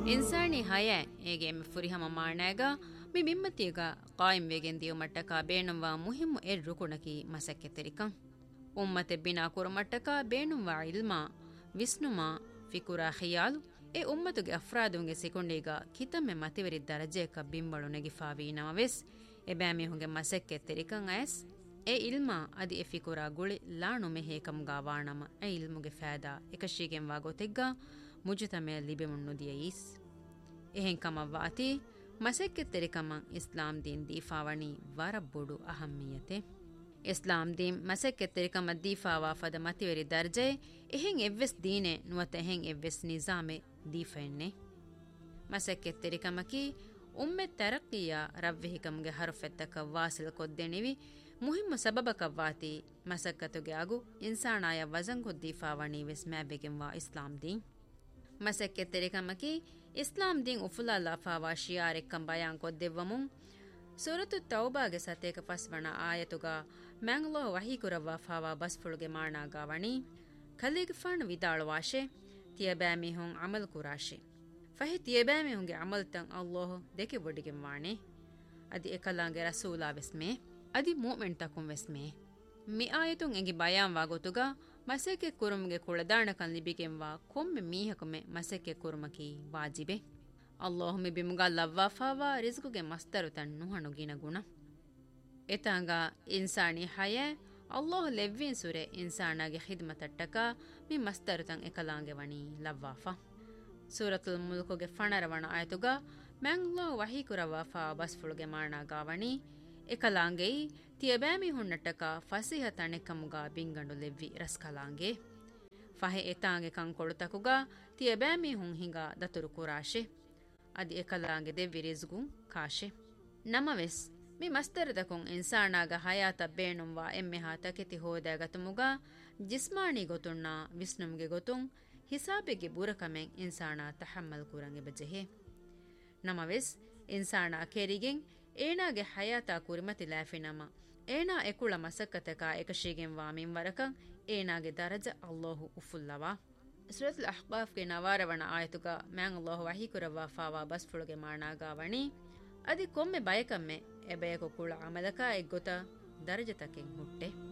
ಇನ್ಸಾನಿ ಹಯ ಏಗೆ ಎಮ್ಮೆ ಫುರಿಹಮ ಮಾಣಾಗ ಮಿ ಬಿಮ್ಮತಿಗ ಕಾಯಿಂ ವೇಗೆನ್ Diu ಮಟ್ಟಕ ಬೇಣುವ ಮುಹಿಮ್ಮು ರುಕುಣಕಿ ಮಸಕ್ಕೆ ತೆರಿಕಂ ಉಮ್ಮತೆ Bina ಕುರುಮಟ್ಟಕ ಬೇಣುವ ಇಲ್ಮಾ ವಿಸ್ನುಮಾ ಫಿಕುರಾ ಖಿಯಾಲು A ಉಮ್ಮತುಗೆ ಅಫ್ರಾದುಂಗೆ ಸಿಕೊಂಡೀಗ ಕಿತಮ್ಮೆ ಮತಿವರಿ ದರಜೆಕ ಬಿಂಬಳು ನೆಗಿಫಾವಿ ನಮವೆಸ್ A ಬ್ಯಾಮಿಹುಂಗೆ ಮಸಕ್ಕೆ ತೆರಿಕಂ Ayaz A ಇಲ್ಮಾ ಅದಿ ಎ ಫಿಕುರಾ ಗುಳಿ ಲಾಣು ಮೆಹೇಕಂಗಾ ವಾಣಮ ಎ ಇಲ್ಮುಗೆ ಫෑದಾ ಎಕಶೀಗೆಂ ವಾಗೋತೆಗ್ಗ ಮುಜುತಮೆ ಲಿಬೆಮುಣ್ಣು ದಿಯೀಸ್ ಎಹೆಂ ಕಮವ್ವಾತಿ ಮಸಕ್ಕೆ ತೆರಿಕಮಂ ಇಸ್ಲಾಂ ದೀನ್ ದೀಫಾವಣಿ ವರಬ್ಬುಡು ಅಹಮ್ಮಿಯತೆ ಇಸ್ಲಾಂ ದೀನ್ ಮಸಕ್ಕೆ ತೆರಿಕಮ ದೀಫಾವಾ ಫದ ಮತಿವೆರಿ ದರ್ಜೆ ಎಹೆಂ ಎವ್ವೆಸ್ ದೀನೆ ನುವತ ಎಹೆಂ ಎವ್ವೆಸ್ ನಿಜಾಮೆ ದೀಫೆನ್ನೆ ಮಸಕ್ಕೆ ತೆರಿಕಮಕಿ ಉಮ್ಮೆ ತರಕ್ಕಿಯ ರವ್ವೆಹಿಕಮ್ಗೆ ಹರುಫೆತ್ತಕ ವಾಸಿಲ್ ಕೊದ್ದೆಣಿವಿ ಮುಹಿಮ್ಮು ಸಬಬಕವ್ವಾತಿ ಮಸಕ್ಕತುಗೆ ಆಗು ಇನ್ಸಾಣಾಯ ವಜಂಗು ದೀಫಾವಣಿ ವೆಸ್ ಮ್ಯಾಬೆಗೆಂವಾ ಇಸ್ಲಾಂ ದೀನ್ ಮಸಕ್ಕೆ ತೆರಿಕಮಕಿ ಇಸ್ಲಾಂ ದೀನ್ ಉಫುಲಾಲ್ಲ ಫಾವಾ ಶಿಯಾರೆಕ್ಕಂ ಬಯಾನ್ ಕೊದ್ದೆವ್ವಮುಂ ಸೂರತು ತೌಬಾಗೆ ಸತೇಕ ಫಸ್ವಣ ಆಯತುಗ ಮ್ಯಾಂಗ್ಲೋ ವಹೀಕುರವ್ವ ಫಾವಾ ಬಸ್ಫುಳುಗೆ ಮಾಣಾಗಾವಣಿ ಖಲೀಗ್ ಫಣ್ ವಿದಾಳುವಾಶೆ ತಿಯಬ್ಯಾಮಿಹುಂ ಅಮಲ್ ಕುರಾಶೆ ಫಹಿ ತಿಯಬ್ಯಾಮಿಹುಂಗೆ ಅಮಲ್ತಂ ಅಲ್ಲಾಹ್ ದೆಕೆ ಬೊಡಿಗೆಂ ವಾಣೆ ಅದಿ ಎಕಲಾಂಗೆ ರಸೂಲಾ ವೆಸ್ಮೆ ಅದಿ ಮೂಮೆಂಟ್ ತಕುಂ ವೆಸ್ಮೆ ಮಿ ಆಯತುಂ ಎಂಗಿ ಬಯಾನ್ ವಾಗೊತುಗ ಮಸೆಕೆ ಕುರುಮ್ಗೆ ಕುಳದಾಣಕನ್ ಲಿಬಿಗೆಂವಾ ಕೊಮ್ಮೆ ಮೀಹಕಮೆ ಮಸೆಕೆ ಕುರುಮಕಿ ವಾಜಿಬೆ ಅಲ್ಲಾಹ್ ಮಿ ಬಿಮುಗಾ ಲವ್ವಾಫಾವಾ ರಿಜ್ಗುಗೆ ಮಸ್ತರು ತನ್ನು ಹಣುಗಿನ ಗುಣ ಎತಾಂಗ ಇನ್ಸಾನಿ ಹಯ ಅಲ್ಲಾಹ್ ಲೆವ್ವಿನ್ ಸುರೆ ಇನ್ಸಾನಾಗೆ ಖಿದ್ಮತಟ್ಟಕ ಮಿ ಮಸ್ತರು ತಂ ಎಕಲಾಂಗೆ ವಣಿ ಲವ್ವಾಫಾ ಸೂರತುಲ್ ಮುಲ್ಕುಗೆ ಫಣರವಣ ಆಯತುಗ ಮ್ಯಾಂಗ್ಲಾಹ್ ವಹೀಕುರವಾಫಾ ಬಸ್ಫುಳುಗೆ ಮಾಣಾಗಾವಣಿ ಎಕಲಾಂಗೆಯಿ ತಿಯಬ್ಯಾಮಿ ಹುಣ್ಣಟ್ಟಕ ಫಸಿಹ ತಣೆಕಮುಗ ಬಿಂಗಂಡು ಲೆವ್ವಿ ರಸ್ಕಲಾಂಗೆ ಫಹೆ ಎತಾಂಗೆ ಕಂಕೊಳುತಕುಗ ತಿಯಬ್ಯಾಮಿ ಹುಂ ಹಿಂಗ ದತುರು ಕುರಾಶೆ ಅದಿ ಎಕಲಾಂಗೆ ದೆವ್ವಿ ರಿಜ್ಗುಂ ಕಾಶೆ ನಮವೆಸ್ ಮಿ ಮಸ್ತರದಕುಂ ಇನ್ಸಾನಾಗ ಹಯಾತ ಬೇಣುಂವಾ ಎಮ್ಮೆಹಾ ತಕೆತಿ ಹೋದಾಗತುಮುಗ ಜಿಸ್ಮಾನಿ ಗೊತುಣ್ಣ ವಿಸ್ನುಮ್ಗೆ ಗೊತುಂ ಹಿಸಾಬೆಗೆ ಬೂರಕಮೆಂ ಇನ್ಸಾನಾ ತಹಮ್ಮಲ್ ಕುರಂಗೆ ಬಜೆಹೆ ನಮವೆಸ್ ಇನ್ಸಾನಾ ಕೆರಿಗೆಂ ಏನಾಗೆ ಹಯಾತಾ ಕುರಿಮತಿ ಲಾಫಿನಮ ಏನಾ ಎಕುಳ ಮಸಕ್ಕತಕ ಏಕಶೀಗೆಂ ವಾಮಿಂ ವರಕಂ ಏನಾಗೆ ದರಜ ಅಲ್ಲಾಹು ಉಫುಲ್ಲವಾ ಸೂರತುಲ್ ಅಹ್ಕಾಫ್ಗೆ ನವಾರವಣ ಆಯತುಗ ಮ್ಯಾಂ ಅಲ್ಲಾಹು ವಹೀಕುರವಾ ಫಾವಾ ಬಸ್ಫುಳುಗೆ ಮಾಣಾಗಾವಣಿ ಅದಿ ಕೊಮ್ಮೆ ಬಯಕಮ್ಮೆ ಎಬೆಯಕು ಕುಳ ಅಮಲಕ ಎಗ್ಗೊತ ದರಜತಕೆಂ ಹುಟ್ಟೆ